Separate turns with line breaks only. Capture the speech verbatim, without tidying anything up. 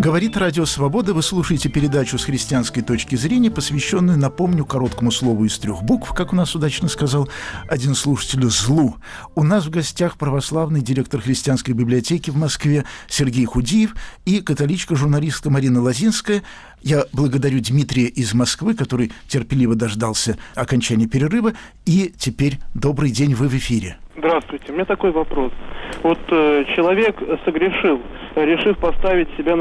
Говорит Радио Свобода. Вы слушаете передачу с христианской точки зрения, посвященную, напомню, короткому слову из трех букв, как у нас удачно сказал один слушатель, злу. У нас в гостях православный директор христианской библиотеки в Москве Сергей Худиев и католичка-журналистка Марина Лозинская. Я благодарю Дмитрия из Москвы, который терпеливо дождался окончания перерыва. И теперь добрый день, вы в эфире.
Здравствуйте. У меня такой вопрос. Вот э, человек согрешил, решив поставить себя на